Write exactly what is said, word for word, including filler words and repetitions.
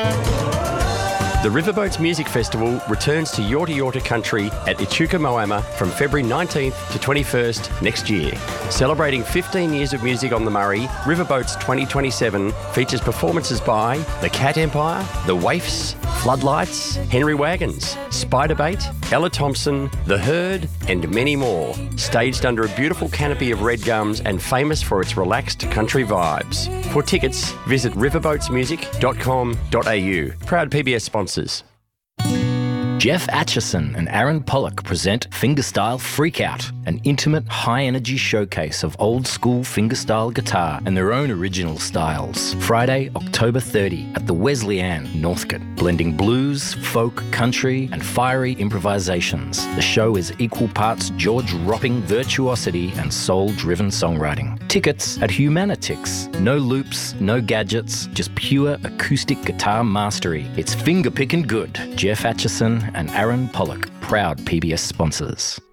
The Riverboats Music Festival returns to Yorta Yorta Country at Echuca Moama from February nineteenth to twenty-first next year. Celebrating fifteen years of music on the Murray, Riverboats twenty twenty-seven features performances by The Cat Empire, The Waifs, Floodlights, Henry Wagons, Spiderbait, Ella Thompson, The Herd, and many more. Staged under a beautiful canopy of red gums and famous for its relaxed country vibes. For tickets, visit riverboats music dot com dot a u. Proud P B S sponsors. Jeff Atchison and Aaron Pollock present Fingerstyle Freakout, an intimate, high-energy showcase of old-school fingerstyle guitar and their own original styles. Friday, October thirtieth at the Wesleyan, Northcote, blending blues, folk, country and fiery improvisations. The show is equal parts George-ropping virtuosity and soul-driven songwriting. Tickets at Humanitix. No loops, no gadgets, just pure acoustic guitar mastery. It's finger-picking good. Jeff Atchison and Aaron Pollock, proud P B S sponsors.